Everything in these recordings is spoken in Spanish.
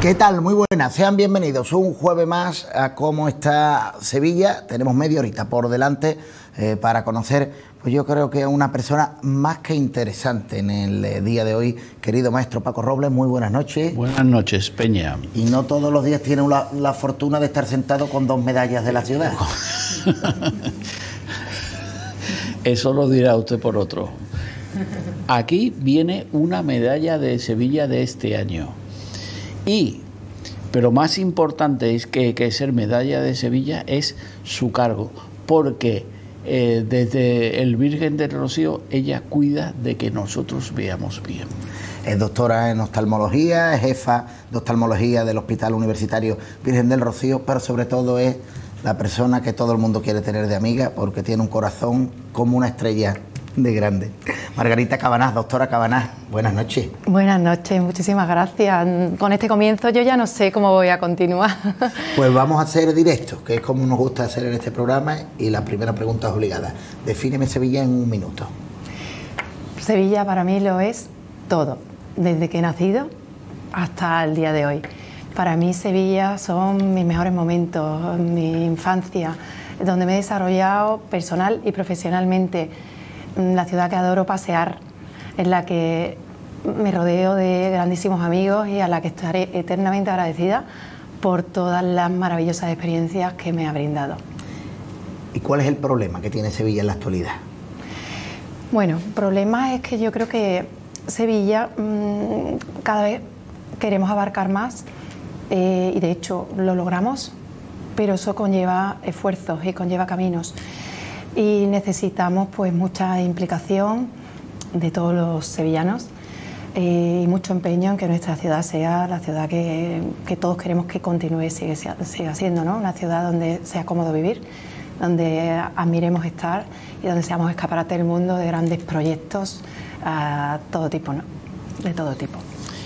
¿Qué tal? Muy buenas, sean bienvenidos un jueves más a Cómo está Sevilla. Tenemos media horita por delante para conocer, pues yo creo que a una persona más que interesante en el día de hoy. Querido maestro Paco Robles, muy buenas noches. Buenas noches, Peña. Y no todos los días tiene la fortuna de estar sentado con 2 medallas de la ciudad. Eso lo dirá usted por otro. Aquí viene una medalla de Sevilla de este año. Pero más importante es que ser medalla de Sevilla es su cargo, porque desde el Virgen del Rocío ella cuida de que nosotros veamos bien. Es doctora en oftalmología, es jefa de oftalmología del Hospital Universitario Virgen del Rocío, pero sobre todo es la persona que todo el mundo quiere tener de amiga porque tiene un corazón como una estrella de grande. Margarita Cabanás, doctora Cabanás, buenas noches. Buenas noches, muchísimas gracias. Con este comienzo yo ya no sé cómo voy a continuar. Pues vamos a hacer directos, que es como nos gusta hacer en este programa, y la primera pregunta es obligada. Defíneme Sevilla en 1 minuto. Sevilla para mí lo es todo, desde que he nacido hasta el día de hoy. Para mí Sevilla son mis mejores momentos, mi infancia, donde me he desarrollado personal y profesionalmente. La ciudad que adoro pasear, en la que me rodeo de grandísimos amigos y a la que estaré eternamente agradecida por todas las maravillosas experiencias que me ha brindado. ¿Y cuál es el problema que tiene Sevilla en la actualidad? Bueno, el problema es que yo creo que Sevilla cada vez queremos abarcar más y de hecho lo logramos, pero eso conlleva esfuerzos y conlleva caminos. Y necesitamos pues mucha implicación de todos los sevillanos y mucho empeño en que nuestra ciudad sea la ciudad que todos queremos que continúe, siga siendo, ¿no? Una ciudad donde sea cómodo vivir, donde admiremos estar y donde seamos escaparate del mundo de grandes proyectos a todo tipo, ¿no? De todo tipo.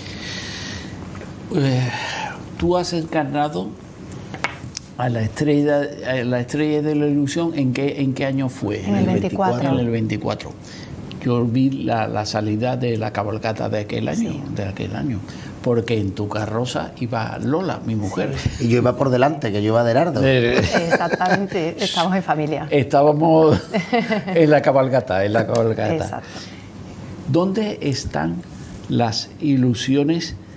Tú has encarnado a la estrella de la ilusión. ¿En qué año fue? En el 24. En el 24. Yo vi la salida de la cabalgata de aquel año, sí. Porque en tu carroza iba Lola, mi mujer. Y yo iba por delante, que yo iba de Herardo. Exactamente, estamos en familia. Estábamos en la cabalgata. Exacto. ¿Dónde están las ilusiones